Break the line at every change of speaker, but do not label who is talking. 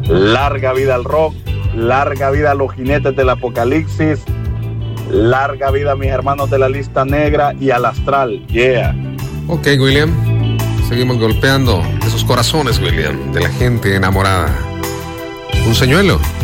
Larga vida al rock, larga vida a los jinetes del apocalipsis, larga vida a mis hermanos de la lista negra y al astral. Yeah.
Ok, William. Seguimos golpeando esos corazones, William, de la gente enamorada. Un señuelo.